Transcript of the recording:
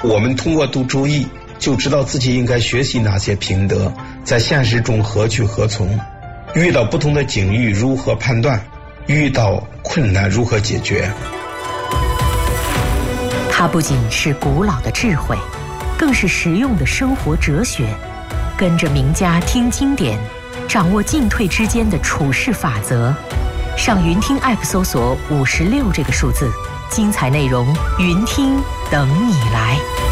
我们通过读周易，就知道自己应该学习哪些品德，在现实中何去何从，遇到不同的境遇如何判断，遇到困难如何解决。 它不仅是古老的智慧，更是实用的生活哲学。跟着名家听经典，掌握进退之间的处事法则。上云听 App 搜索56这个数字，精彩内容云听等你来。